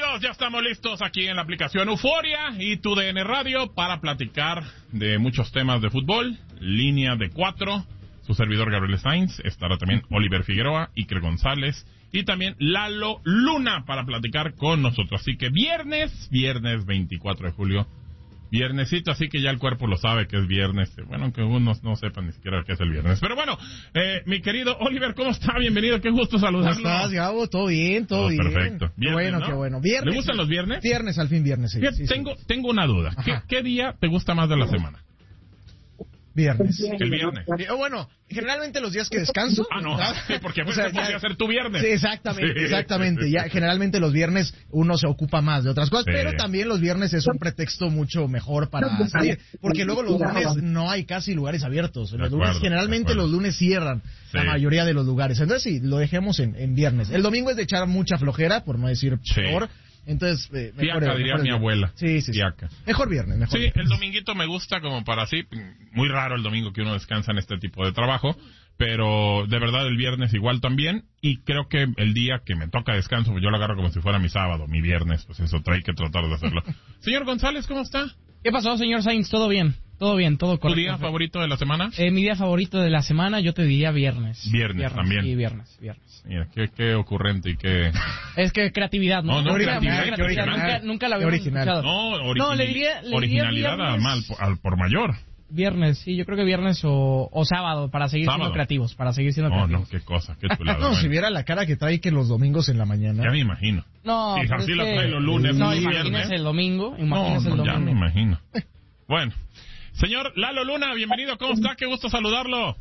Bienvenidos, ya estamos listos aquí en la aplicación Euforia y TUDN Radio para platicar de muchos temas de fútbol, línea de 4, su servidor Gabriel Sainz, estará también Oliver Figueroa, Iker González y también Lalo Luna para platicar con nosotros. Así que viernes 24 de julio, viernesito, así que ya el cuerpo lo sabe que es viernes. Bueno, aunque unos no sepan ni siquiera qué es el viernes. Pero bueno, mi querido Oliver, ¿cómo está? Bienvenido, qué gusto saludarlo. ¿Cómo estás, Gabo? ¿Todo bien? ¿Todo bien? Perfecto. Viernes, bueno, ¿no? Qué bueno. Viernes. ¿Le gustan los viernes? Viernes, al fin viernes, sí. Fíjate, tengo una duda. ¿Qué día te gusta más de la semana? Viernes. El viernes. Bueno, generalmente los días que descanso. No, sí, porque podría ser tu viernes. Sí, exactamente. Ya generalmente los viernes uno se ocupa más de otras cosas, pero también los viernes es un pretexto mucho mejor para salir, porque luego los lunes no hay casi lugares abiertos. Los lunes, generalmente los lunes cierran la mayoría de los lugares. Entonces sí, lo dejemos en viernes. El domingo es de echar mucha flojera, por no decir peor. Entonces, fiaca, diría mi abuela. Sí. Fiaca. Mejor viernes. El dominguito me gusta como para así. Muy raro el domingo que uno descansa en este tipo de trabajo. Pero de verdad el viernes igual también. Y creo que el día que me toca descanso, pues yo lo agarro como si fuera mi sábado, mi viernes. Pues eso, hay que tratar de hacerlo. Señor González, ¿cómo está? ¿Qué pasó, señor Sainz? ¿Todo bien? Todo correcto. ¿Tu día favorito de la semana? Mi día favorito de la semana, yo te diría viernes. Viernes también. Sí, viernes. Mira, qué ocurrente y qué... Es que creatividad, ¿no? No, creatividad. Nunca la había escuchado. No, le diría originalidad viernes, al por mayor. Viernes, sí, yo creo que viernes o sábado, para seguir siendo creativos, No, qué cosa, qué chulada. No, si viera la cara que trae que los domingos en la mañana. Ya me imagino. No, y así la trae los lunes. No, imagínese el domingo. Ya me imagino. Bueno, señor Lalo Luna, bienvenido, ¿cómo está? Qué gusto saludarlo.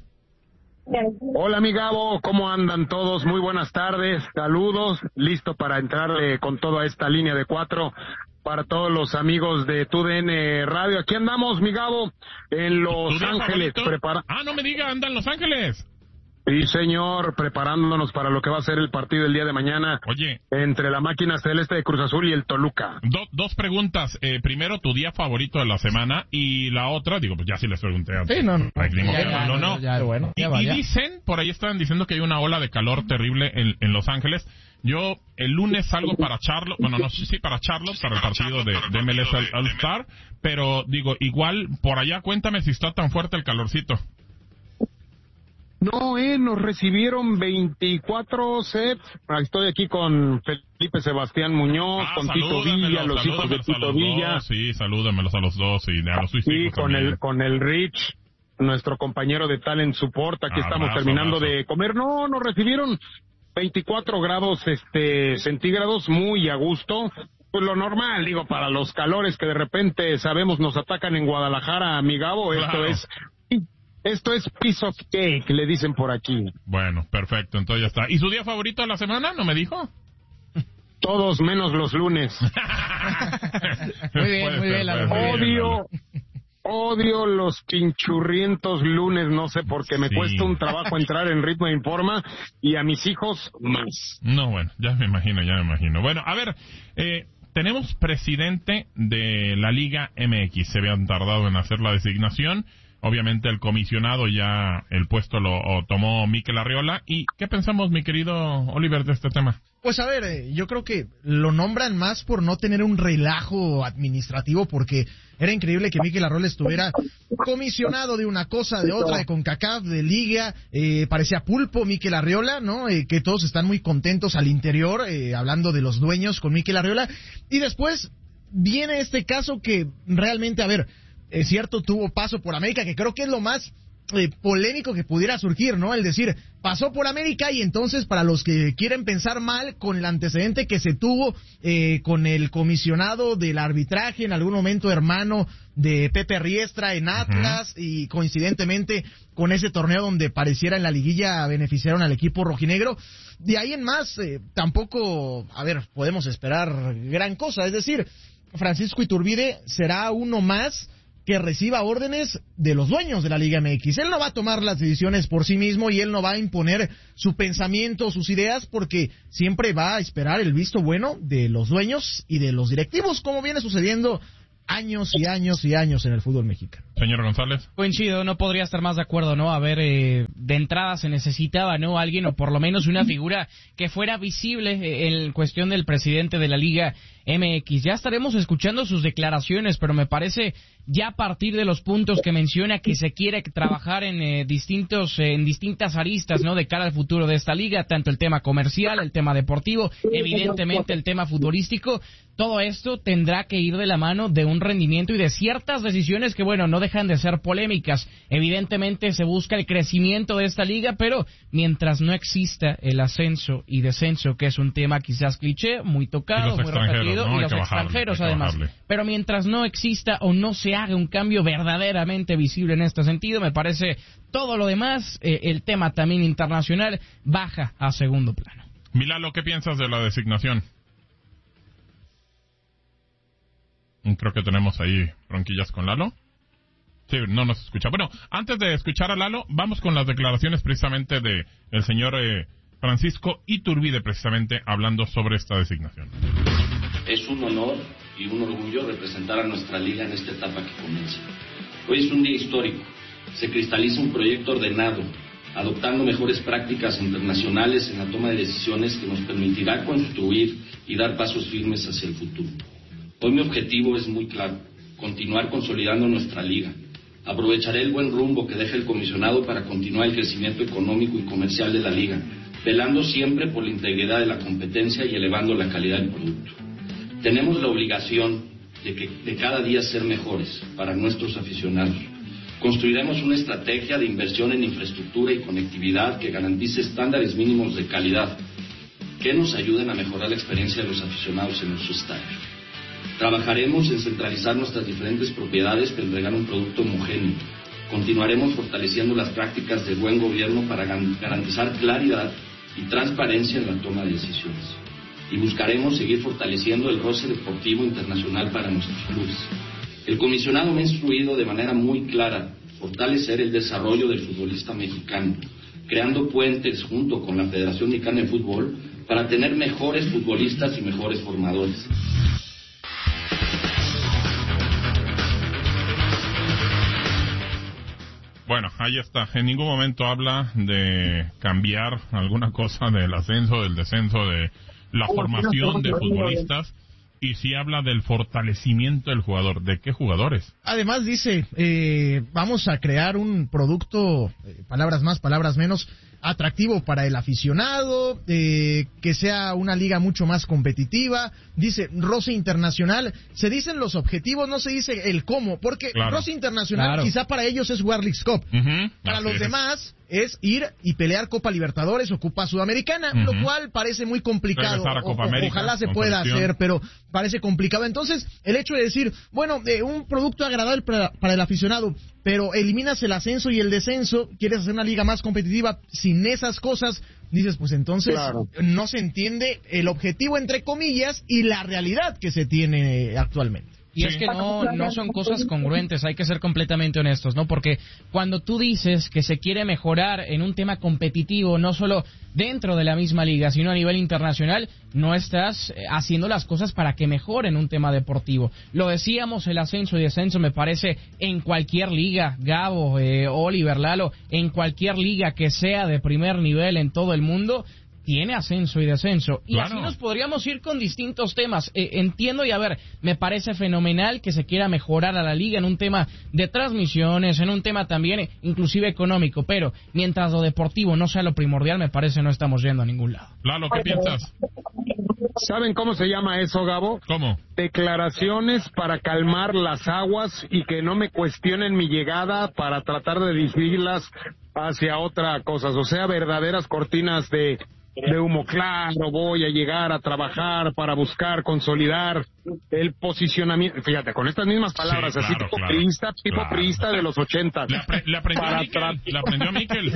Hola, mi Gabo, ¿cómo andan todos? Muy buenas tardes, saludos, listo para entrarle con toda esta línea de 4 para todos los amigos de TUDN Radio. Aquí andamos, mi Gabo, en Los Ángeles. No me diga, anda en Los Ángeles. Sí, señor, preparándonos para lo que va a ser el partido el día de mañana. Oye, entre la máquina celeste de Cruz Azul y el Toluca. Dos preguntas. Primero, tu día favorito de la semana, y la otra, pues ya sí les pregunté antes. Sí, no. Y dicen, por ahí estaban diciendo que hay una ola de calor terrible en Los Ángeles. Yo el lunes salgo para Charlotte, para Charlotte, para el partido de MLS All-Star, pero digo, igual, por allá cuéntame si está tan fuerte el calorcito. No, nos recibieron 24 sets. Estoy aquí con Felipe Sebastián Muñoz, con Tito Villa, los hijos de Tito Villa. Sí, salúdamelos a los dos y a los hijos también. Con el Rich, nuestro compañero de Talent Support. Aquí estamos terminando de comer. No, nos recibieron 24 grados centígrados, muy a gusto. Pues lo normal, para los calores que de repente sabemos nos atacan en Guadalajara, mi Gabo, Esto es piece of cake, le dicen por aquí. Bueno, perfecto, entonces ya está. ¿Y su día favorito de la semana? ¿No me dijo? Todos menos los lunes. Muy bien. Odio los pinchurrientos lunes, no sé por qué me cuesta un trabajo entrar en ritmo de forma, y a mis hijos más. No, bueno, ya me imagino. Bueno, a ver, tenemos presidente de la Liga MX. Se habían tardado en hacer la designación. Obviamente el comisionado ya el puesto lo tomó Mikel Arriola. ¿Y qué pensamos, mi querido Oliver, de este tema? Pues a ver, yo creo que lo nombran más por no tener un relajo administrativo, porque era increíble que Mikel Arriola estuviera comisionado de una cosa, de otra, de CONCACAF, de Liga, parecía pulpo Mikel Arriola, ¿no? Que todos están muy contentos al interior, hablando de los dueños con Mikel Arriola, y después viene este caso que realmente, a ver, es cierto, tuvo paso por América, que creo que es lo más polémico que pudiera surgir, ¿no? El decir, pasó por América, y entonces para los que quieren pensar mal con el antecedente que se tuvo con el comisionado del arbitraje, en algún momento hermano de Pepe Riestra en Atlas, y coincidentemente con ese torneo donde pareciera en la liguilla beneficiaron al equipo rojinegro, de ahí en más tampoco, a ver, podemos esperar gran cosa. Es decir, Francisco Iturbide será uno más que reciba órdenes de los dueños de la Liga MX. Él no va a tomar las decisiones por sí mismo, y él no va a imponer su pensamiento, sus ideas, porque siempre va a esperar el visto bueno de los dueños y de los directivos, como viene sucediendo años y años y años en el fútbol mexicano. Señor González. Coincido, no podría estar más de acuerdo, ¿no? A ver, de entrada se necesitaba, ¿no? Alguien o por lo menos una figura que fuera visible en cuestión del presidente de la Liga MX. Ya estaremos escuchando sus declaraciones, pero me parece ya a partir de los puntos que menciona que se quiere trabajar en distintas aristas, ¿no? De cara al futuro de esta liga, tanto el tema comercial, el tema deportivo, evidentemente el tema futbolístico. Todo esto tendrá que ir de la mano de un rendimiento y de ciertas decisiones que, bueno, no dejan de ser polémicas. Evidentemente se busca el crecimiento de esta liga, pero mientras no exista el ascenso y descenso, que es un tema quizás cliché, muy tocado, muy repetido, ¿no? y los extranjeros además. Pero mientras no exista o no se haga un cambio verdaderamente visible en este sentido, me parece todo lo demás, el tema también internacional, baja a segundo plano. Milalo, ¿qué piensas de la designación? Creo que tenemos ahí bronquillas con Lalo. Sí, no nos escucha. Bueno, antes de escuchar a Lalo, vamos con las declaraciones precisamente de el señor Francisco Iturbide, precisamente hablando sobre esta designación. Es un honor y un orgullo representar a nuestra liga en esta etapa que comienza. Hoy es un día histórico. Se cristaliza un proyecto ordenado, adoptando mejores prácticas internacionales en la toma de decisiones que nos permitirá construir y dar pasos firmes hacia el futuro. Hoy mi objetivo es muy claro, continuar consolidando nuestra liga. Aprovecharé el buen rumbo que deja el comisionado para continuar el crecimiento económico y comercial de la liga, velando siempre por la integridad de la competencia y elevando la calidad del producto. Tenemos la obligación de cada día ser mejores para nuestros aficionados. Construiremos una estrategia de inversión en infraestructura y conectividad que garantice estándares mínimos de calidad que nos ayuden a mejorar la experiencia de los aficionados en nuestro estadio. Trabajaremos en centralizar nuestras diferentes propiedades para entregar un producto homogéneo. Continuaremos fortaleciendo las prácticas de buen gobierno para garantizar claridad y transparencia en la toma de decisiones. Y buscaremos seguir fortaleciendo el roce deportivo internacional para nuestros clubes. El comisionado me ha instruido de manera muy clara fortalecer el desarrollo del futbolista mexicano, creando puentes junto con la Federación Mexicana de Fútbol para tener mejores futbolistas y mejores formadores. Bueno, ahí está. En ningún momento habla de cambiar alguna cosa del ascenso, del descenso, de la formación de futbolistas. Y sí habla del fortalecimiento del jugador. ¿De qué jugadores? Además dice, vamos a crear un producto, palabras más, palabras menos, atractivo para el aficionado, que sea una liga mucho más competitiva. Dice roce internacional. Se dicen los objetivos, no se dice el cómo, porque roce internacional quizá para ellos es World League Cup. Para los demás es ir y pelear Copa Libertadores o Copa Sudamericana, lo cual parece muy complicado. Ojalá se pueda hacer, pero parece complicado. Entonces, el hecho de decir, bueno, un producto agradable para el aficionado, pero eliminas el ascenso y el descenso, quieres hacer una liga más competitiva sin esas cosas, dices, pues entonces no se entiende el objetivo, entre comillas, y la realidad que se tiene actualmente. Y es que no son cosas congruentes, hay que ser completamente honestos, ¿no? Porque cuando tú dices que se quiere mejorar en un tema competitivo, no solo dentro de la misma liga, sino a nivel internacional, no estás haciendo las cosas para que mejoren un tema deportivo. Lo decíamos, el ascenso y descenso me parece en cualquier liga, Gabo, Oliver, Lalo, en cualquier liga que sea de primer nivel en todo el mundo, tiene ascenso y descenso. Y así nos podríamos ir con distintos temas. Entiendo y a ver, me parece fenomenal que se quiera mejorar a la liga en un tema de transmisiones, en un tema también inclusive económico, pero mientras lo deportivo no sea lo primordial, me parece no estamos yendo a ningún lado. Lalo, ¿qué piensas? ¿Saben cómo se llama eso, Gabo? ¿Cómo? Declaraciones para calmar las aguas y que no me cuestionen mi llegada para tratar de dirigirlas hacia otra cosa. O sea, verdaderas cortinas de humo claro, voy a llegar a trabajar para buscar, consolidar el posicionamiento. Fíjate, con estas mismas palabras, así tipo priista de los 80. Le aprendió Mikel.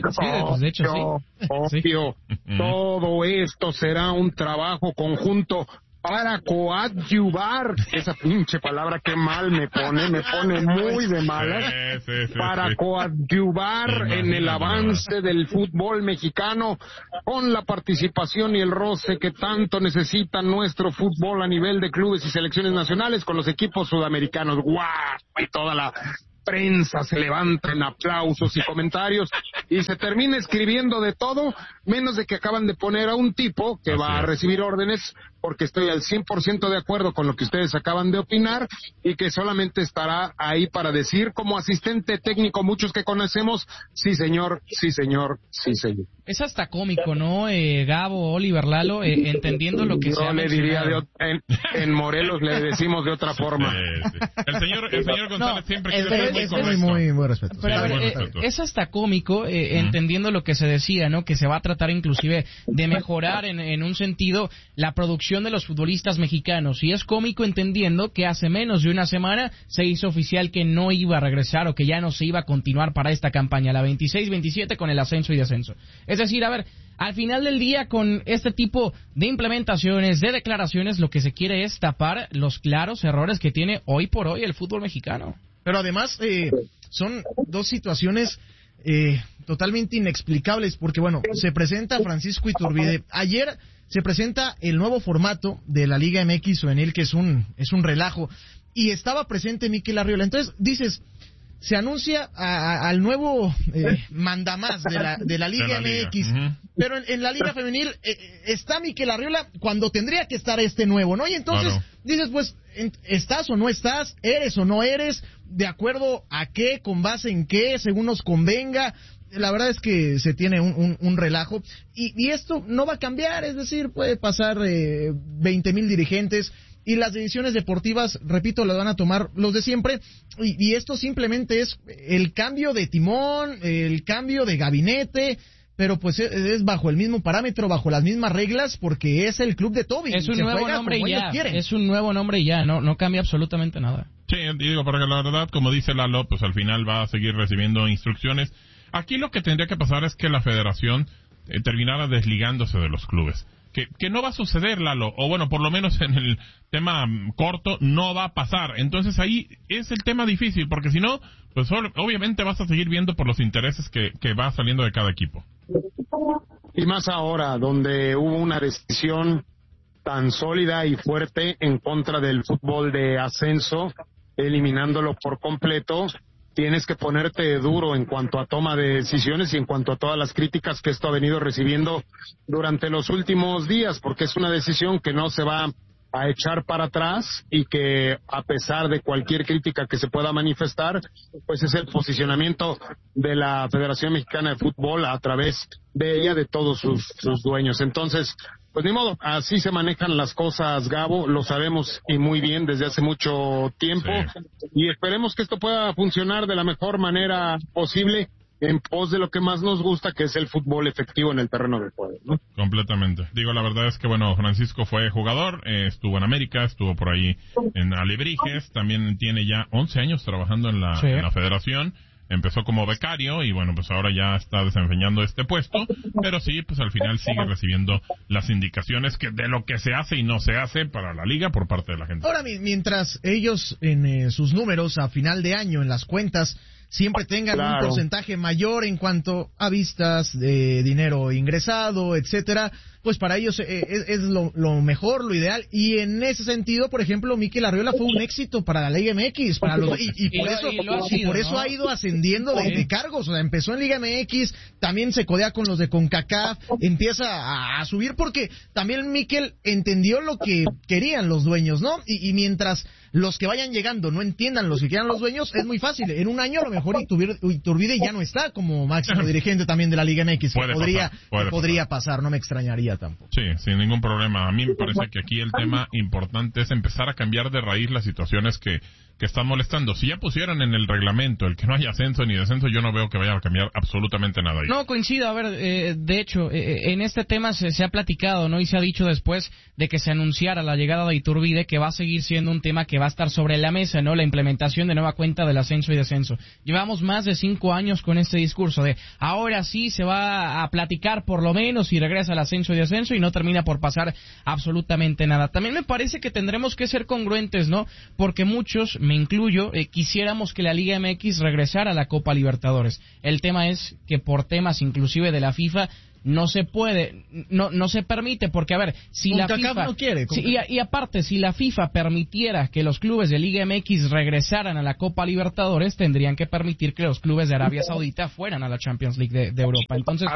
De hecho, sí. Obvio. Todo esto será un trabajo conjunto para coadyuvar, esa pinche palabra que mal me pone muy de malas, para coadyuvar en el avance del fútbol mexicano con la participación y el roce que tanto necesita nuestro fútbol a nivel de clubes y selecciones nacionales con los equipos sudamericanos. ¡Guau! Y toda la prensa se levanta en aplausos y comentarios y se termina escribiendo de todo, menos de que acaban de poner a un tipo que va a recibir órdenes, porque estoy al 100% de acuerdo con lo que ustedes acaban de opinar, y que solamente estará ahí para decir como asistente técnico, muchos que conocemos, sí señor, sí señor, sí señor. Es hasta cómico, ¿no, Gabo, Oliver, Lalo, entendiendo lo que se ha mencionado? En Morelos le decimos de otra forma. Sí. El señor González siempre es muy respetuoso. Pero es hasta cómico, entendiendo lo que se decía, ¿no? Que se va a tratar inclusive de mejorar en un sentido la producción de los futbolistas mexicanos, y es cómico entendiendo que hace menos de una semana se hizo oficial que no iba a regresar o que ya no se iba a continuar para esta campaña, la 26-27, con el ascenso y descenso. Es decir, a ver, al final del día, con este tipo de implementaciones, de declaraciones, lo que se quiere es tapar los claros errores que tiene hoy por hoy el fútbol mexicano. Pero además son dos situaciones totalmente inexplicables, porque bueno, se presenta Francisco Iturbide. Ayer se presenta el nuevo formato de la Liga MX Juvenil, que es un relajo, y estaba presente Mikel Arriola. Entonces dices, se anuncia al nuevo mandamás de la Liga MX, pero en la Liga Femenil está Mikel Arriola cuando tendría que estar este nuevo, ¿no? Y entonces dices, pues, ¿estás o no estás? ¿Eres o no eres? ¿De acuerdo a qué? ¿Con base en qué? ¿Según nos convenga? La verdad es que se tiene un relajo, y esto no va a cambiar, es decir, puede pasar 20,000 dirigentes, y las decisiones deportivas, repito, las van a tomar los de siempre, y esto simplemente es el cambio de timón, el cambio de gabinete, pero pues es bajo el mismo parámetro, bajo las mismas reglas, porque es el club de Toby. Es un nuevo nombre y ya, es un nuevo nombre y ya, no cambia absolutamente nada. Sí, digo, porque la verdad, como dice Lalo, pues al final va a seguir recibiendo instrucciones. Aquí lo que tendría que pasar es que la federación terminara desligándose de los clubes. Que no va a suceder, Lalo, o bueno, por lo menos en el tema corto no va a pasar. Entonces ahí es el tema difícil, porque si no, pues obviamente vas a seguir viendo por los intereses que va saliendo de cada equipo. Y más ahora, donde hubo una decisión tan sólida y fuerte en contra del fútbol de ascenso, eliminándolo por completo. Tienes que ponerte duro en cuanto a toma de decisiones y en cuanto a todas las críticas que esto ha venido recibiendo durante los últimos días, porque es una decisión que no se va a echar para atrás, y que a pesar de cualquier crítica que se pueda manifestar, pues es el posicionamiento de la Federación Mexicana de Fútbol a través de ella, de todos sus dueños. Entonces, pues ni modo, así se manejan las cosas, Gabo, lo sabemos y muy bien desde hace mucho tiempo, y esperemos que esto pueda funcionar de la mejor manera posible en pos de lo que más nos gusta, que es el fútbol efectivo en el terreno de juego, ¿no? Completamente. Digo, la verdad es que, bueno, Francisco fue jugador, estuvo en América, estuvo por ahí en Alebrijes, también tiene ya 11 años trabajando en la federación. Empezó como becario y bueno, pues ahora ya está desempeñando este puesto, pero sí, pues al final sigue recibiendo las indicaciones de lo que se hace y no se hace para la liga por parte de la gente. Ahora, mientras ellos en sus números a final de año, en las cuentas, siempre tengan un porcentaje mayor en cuanto a vistas, de dinero ingresado, etcétera, pues para ellos es lo mejor, lo ideal, y en ese sentido, por ejemplo, Mikel Arriola fue un éxito para la Liga MX, por eso ha ido ascendiendo de cargos. O sea, empezó en Liga MX, también se codea con los de CONCACAF, empieza a subir, porque también Mikel entendió lo que querían los dueños, ¿no? Y mientras los que vayan llegando no entiendan lo que quieran los dueños, es muy fácil. En un año a lo mejor Iturbide ya no está como máximo dirigente también de la Liga MX. Podría pasar, no me extrañaría tampoco. Sí, sin ningún problema. A mí me parece que aquí el tema importante es empezar a cambiar de raíz las situaciones que que están molestando. Si ya pusieron en el reglamento el que no haya ascenso ni descenso, yo no veo que vaya a cambiar absolutamente nada ahí. No, coincido. A ver, de hecho, en este tema se ha platicado, ¿no? Y se ha dicho después de que se anunciara la llegada de Iturbide que va a seguir siendo un tema que va a estar sobre la mesa, ¿no? La implementación de nueva cuenta del ascenso y descenso. Llevamos más de 5 años con este discurso de ahora sí se va a platicar por lo menos y regresa al ascenso y descenso y no termina por pasar absolutamente nada. También me parece que tendremos que ser congruentes, ¿no? Porque muchos, me incluyo, quisiéramos que la Liga MX regresara a la Copa Libertadores. El tema es que por temas inclusive de la FIFA no se puede, no se permite, porque a ver, si la FIFA no quiere, y aparte, si la FIFA permitiera que los clubes de Liga MX regresaran a la Copa Libertadores, tendrían que permitir que los clubes de Arabia Saudita fueran a la Champions League de Europa. Entonces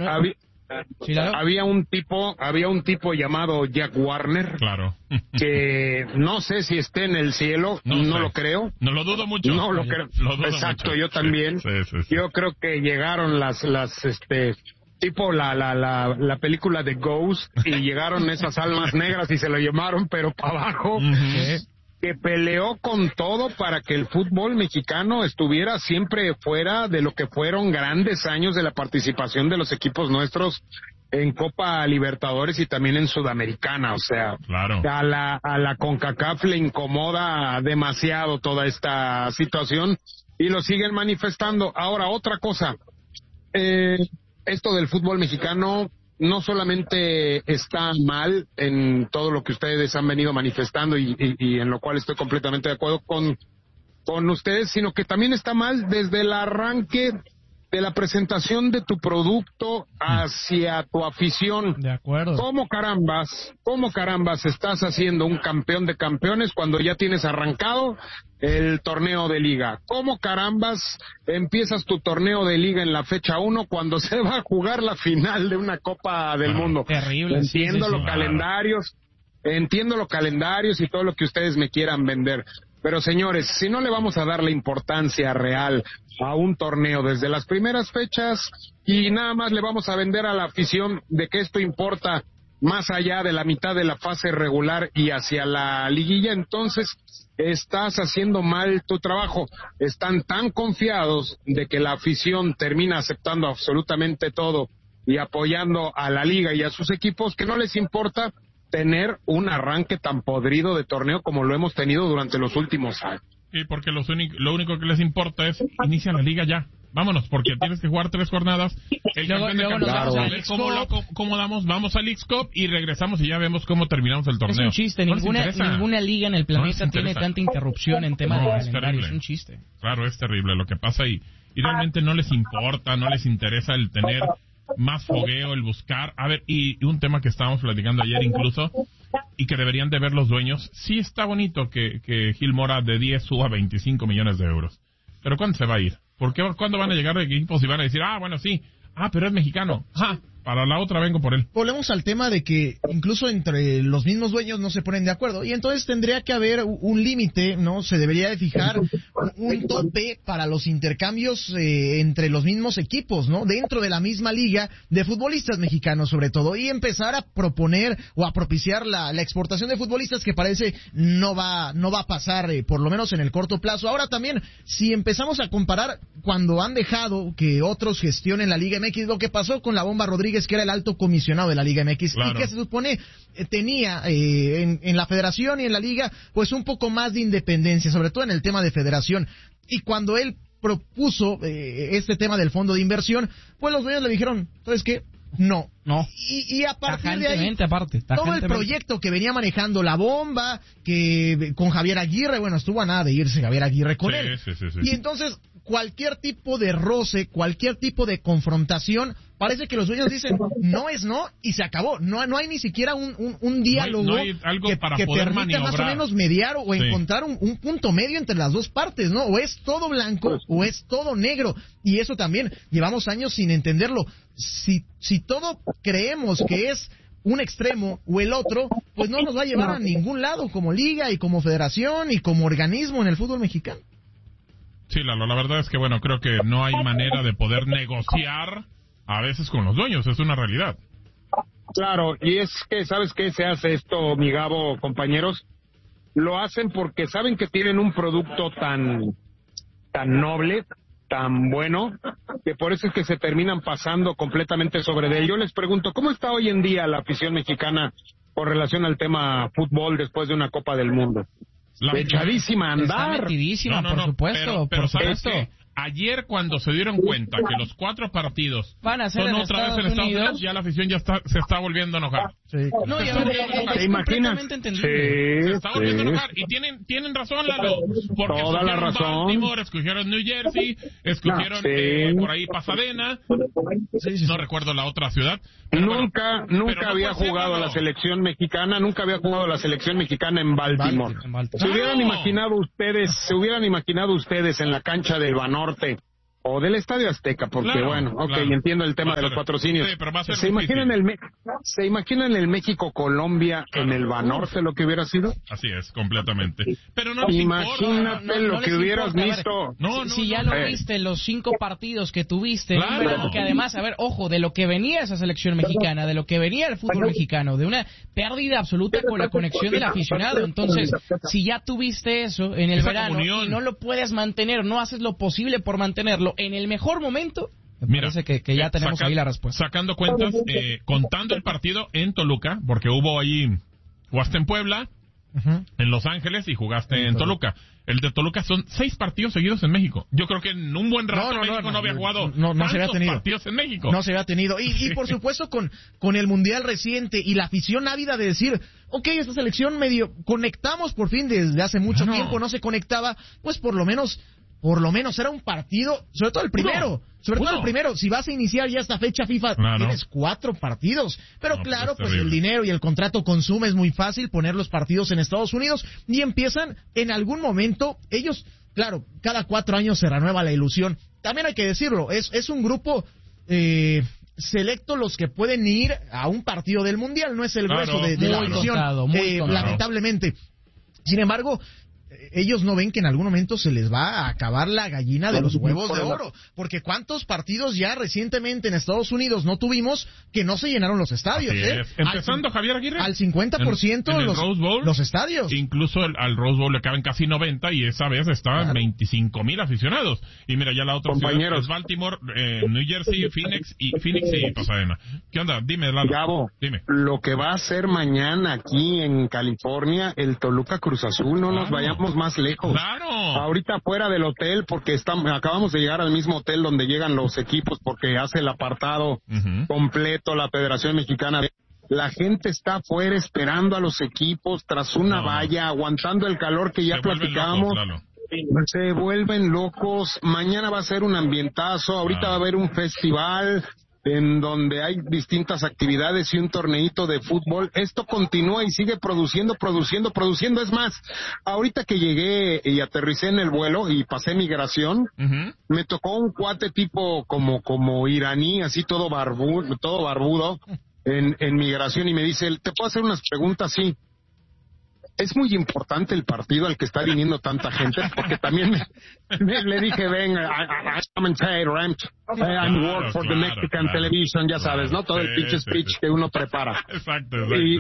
había un tipo llamado Jack Warner, claro, que no sé si esté en el cielo, no lo creo. No lo dudo mucho. No lo creo. Exacto, mucho. Yo también. Sí. Yo creo que llegaron las tipo la película de Ghost, y llegaron esas almas negras y se lo llevaron pero para abajo. Que peleó con todo para que el fútbol mexicano estuviera siempre fuera de lo que fueron grandes años de la participación de los equipos nuestros en Copa Libertadores y también en Sudamericana. O sea, claro, a la CONCACAF le incomoda demasiado toda esta situación y lo siguen manifestando. Ahora, otra cosa, esto del fútbol mexicano no solamente está mal en todo lo que ustedes han venido manifestando y en lo cual estoy completamente de acuerdo con ustedes, sino que también está mal desde el arranque de la presentación de tu producto hacia tu afición. De acuerdo. ¿Cómo carambas estás haciendo un campeón de campeones cuando ya tienes arrancado el torneo de liga? ¿Cómo carambas empiezas tu torneo de liga en la fecha 1 cuando se va a jugar la final de una Copa del Mundo? Terrible. Entiendo los calendarios y todo lo que ustedes me quieran vender. Pero señores, si no le vamos a dar la importancia real a un torneo desde las primeras fechas y nada más le vamos a vender a la afición de que esto importa más allá de la mitad de la fase regular y hacia la liguilla, entonces estás haciendo mal tu trabajo. Están tan confiados de que la afición termina aceptando absolutamente todo y apoyando a la liga y a sus equipos que no les importa tener un arranque tan podrido de torneo como lo hemos tenido durante los últimos años. Sí, porque lo único que les importa es inicia la liga ya. Vámonos, porque tienes que jugar 3 jornadas. El campeón de campeones, ¿cómo damos? Vamos al Leagues Cup y regresamos y ya vemos cómo terminamos el torneo. Es un chiste, ninguna liga en el planeta tiene tanta interrupción en temas de calendario. Es un chiste. Claro, es terrible lo que pasa y realmente no les importa, no les interesa el tener más fogueo, el buscar. A ver, y un tema que estábamos platicando ayer incluso, y que deberían de ver los dueños, sí está bonito que Gil Mora de 10 suba 25 millones de euros. Pero ¿cuándo se va a ir? ¿Cuándo van a llegar equipos y van a decir, bueno, sí, pero es mexicano, para la otra vengo por él? Volvemos al tema de que incluso entre los mismos dueños no se ponen de acuerdo y entonces tendría que haber un límite, ¿no? Se debería de fijar un tope para los intercambios entre los mismos equipos, ¿no? Dentro de la misma liga de futbolistas mexicanos sobre todo, y empezar a proponer o a propiciar la exportación de futbolistas, que parece no va a pasar por lo menos en el corto plazo. Ahora también, si empezamos a comparar cuando han dejado que otros gestionen la Liga MX, lo que pasó con la Bomba Rodríguez, que era el alto comisionado de la Liga MX, claro, y que se supone tenía en la federación y en la liga pues un poco más de independencia, sobre todo en el tema de federación, y cuando él propuso este tema del fondo de inversión, pues los dueños le dijeron, ¿sabes qué? No. Y a partir de ahí, todo el proyecto que venía manejando la Bomba, que con Javier Aguirre, bueno, estuvo a nada de irse Javier Aguirre con él. Sí. Y entonces, cualquier tipo de roce, cualquier tipo de confrontación, parece que los dueños dicen, no es no, y se acabó. No hay ni siquiera un diálogo no hay algo que poder permita maniobrar, más o menos mediar o encontrar un punto medio entre las dos partes, ¿no? O es todo blanco o es todo negro. Y eso también, llevamos años sin entenderlo. Si todo creemos que es un extremo o el otro, pues no nos va a llevar a ningún lado como liga y como federación y como organismo en el fútbol mexicano. Sí, Lalo, la verdad es que, bueno, creo que no hay manera de poder negociar a veces con los dueños, es una realidad. Claro, y es que, ¿sabes qué se hace esto, mi Gabo, compañeros? lo hacen porque saben que tienen un producto tan noble, tan bueno, que por eso es que se terminan pasando completamente sobre de él. Yo les pregunto, ¿cómo está hoy en día la afición mexicana con relación al tema fútbol después de una Copa del Mundo? Echadísima a andar. Está metidísima, por supuesto, pero por ¿sabes supuesto. qué? Ayer, cuando se dieron cuenta que los 4 partidos van a ser son en otra vez en Estados Unidos, ya la afición se está volviendo a enojar. Sí. No, ya ¿Te imaginas? Se está volviendo a enojar. Y tienen razón, Lalo. Porque toda la razón. Baltimore, escogieron New Jersey, escogieron por ahí Pasadena. No recuerdo la otra ciudad. Nunca había jugado la selección mexicana, en Baltimore. Se hubieran imaginado ustedes en la cancha del Banorte o del Estadio Azteca, porque entiendo el tema de los patrocinios. Sí, pero va a ser ¿Se imaginan el México-Colombia en el Banorte lo que hubiera sido? Así es, completamente. Pero no imagínate lo que hubieras visto. Si ya lo viste, los 5 partidos que tuviste, claro. Que además, ojo, de lo que venía esa selección mexicana, de lo que venía el fútbol mexicano, de una pérdida absoluta con la conexión del aficionado. Entonces, si ya tuviste eso en el verano y no lo puedes mantener, no haces lo posible por mantenerlo en el mejor momento, me parece que ya tenemos ahí la respuesta. Sacando cuentas, contando el partido en Toluca, porque jugaste en Puebla, en Los Ángeles y jugaste en Toluca. El de Toluca son 6 partidos seguidos en México. Yo creo que en un buen rato México no había jugado tantos partidos en México. No se había tenido. Y por supuesto con el Mundial reciente y la afición ávida de decir, esta selección medio conectamos por fin desde hace mucho tiempo, no se conectaba, pues por lo menos era un partido, sobre todo el primero. Todo el primero, si vas a iniciar ya esta fecha FIFA, tienes 4 partidos. Pero claro, pues el dinero y el contrato consume, es muy fácil poner los partidos en Estados Unidos y empiezan en algún momento, ellos, claro, cada 4 años se renueva la ilusión. También hay que decirlo, es un grupo selecto los que pueden ir a un partido del Mundial, no es el grueso de la ilusión, lamentablemente. Sin embargo, ellos no ven que en algún momento se les va a acabar la gallina de los huevos de oro, porque cuántos partidos ya recientemente en Estados Unidos no tuvimos que no se llenaron los estadios, empezando Javier Aguirre al 50% en el Rose Bowl, los estadios, incluso al Rose Bowl le caben casi 90 y esa vez estaban 25,000 aficionados. Y mira, ya la otra ciudad es Baltimore, New Jersey, Phoenix y Pasadena. ¿Qué onda? Dime, Lalo. Gabo, dime. Lo que va a ser mañana aquí en California, el Toluca Cruz Azul, no nos vayamos más lejos. Claro. Ahorita fuera del hotel, porque acabamos de llegar al mismo hotel donde llegan los equipos, porque hace el apartado completo la Federación Mexicana. La gente está afuera esperando a los equipos tras una valla, aguantando el calor que ya platicamos. Se vuelven locos. Mañana va a ser un ambientazo. Ahorita va a haber un festival en donde hay distintas actividades y un torneito de fútbol. Esto continúa y sigue produciendo. Es más, ahorita que llegué y aterricé en el vuelo y pasé migración, me tocó un cuate tipo como iraní, así todo barbudo en migración, y me dice, ¿te puedo hacer unas preguntas? Sí. Es muy importante el partido al que está viniendo tanta gente, porque también le dije, ven, I'm commentator, I'm work for the Mexican television, ya sabes, ¿no? Todo el pitch speech que uno prepara. Exacto.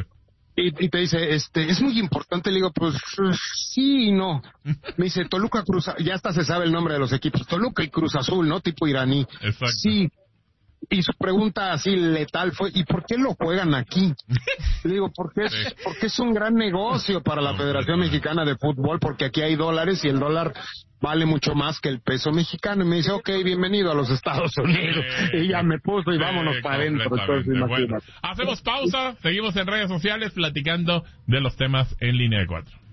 Y te dice, es muy importante. Le digo, pues sí y no. Me dice, Toluca Cruz, ya hasta se sabe el nombre de los equipos, Toluca y Cruz Azul, ¿no? Tipo iraní. Exacto. Sí. Y su pregunta así letal fue, ¿y por qué lo juegan aquí? Le digo, porque es un gran negocio para la Federación Mexicana de Fútbol, porque aquí hay dólares y el dólar vale mucho más que el peso mexicano. Y me dice, bienvenido a los Estados Unidos. Y ya me puso y vámonos para adentro. Bueno, hacemos pausa, seguimos en redes sociales platicando de los temas en Línea de 4.